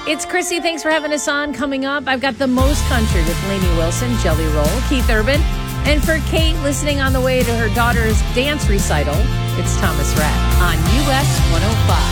It's Chrissy. Thanks for having us on. Coming up, I've got the most country with Lainey Wilson, Jelly Roll, Keith Urban. And for Kate, listening on the way to her daughter's dance recital, it's Thomas Rhett on US 105.